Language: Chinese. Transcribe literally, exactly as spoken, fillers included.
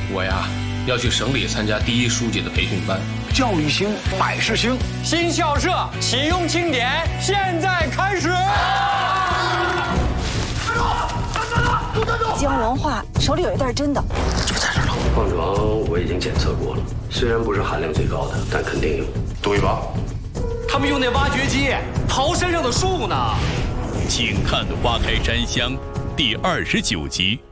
我呀，要去省里参加第一书记的培训班。 教育兴，百事兴。 新校舍启用庆典现在开始。 江文化手里有一袋真的， 就在这儿了。 矿床我已经检测过了，虽然不是含量最高的，但肯定有。 赌一把。 他们用那挖掘机刨山上的树呢。 请看《花开山香》第二十九集。